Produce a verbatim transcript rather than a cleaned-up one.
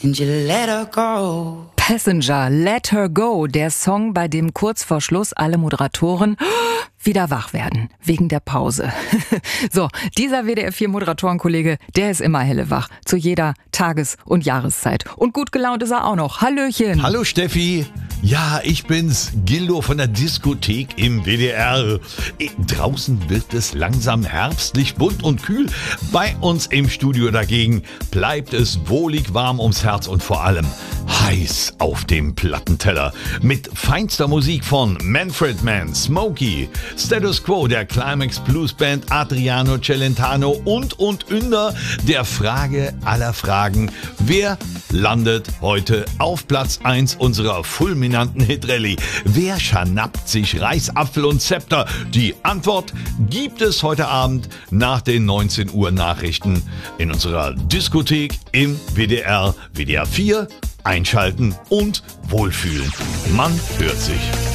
and you let her go. Passenger, Let Her Go, der Song, bei dem kurz vor Schluss alle Moderatoren wieder wach werden, wegen der Pause. So, dieser W D R vier Moderatorenkollege, der ist immer hellewach, zu jeder Tages- und Jahreszeit. Und gut gelaunt ist er auch noch. Hallöchen. Hallo Steffi. Ja, ich bin's, Gildo von der Diskothek im W D R. Draußen wird es langsam herbstlich, bunt und kühl. Bei uns im Studio dagegen bleibt es wohlig warm ums Herz und vor allem heiß auf dem Plattenteller. Mit feinster Musik von Manfred Mann, Smokey, Status Quo, der Climax Blues Band, Adriano Celentano und und Ünder der Frage aller Fragen. Wer landet heute auf Platz eins unserer fulminanten Hitrallye? Wer schnappt sich Reisapfel und Zepter? Die Antwort gibt es heute Abend nach den neunzehn Uhr Nachrichten in unserer Diskothek im W D R, W D R vier. Einschalten und wohlfühlen. Man hört sich.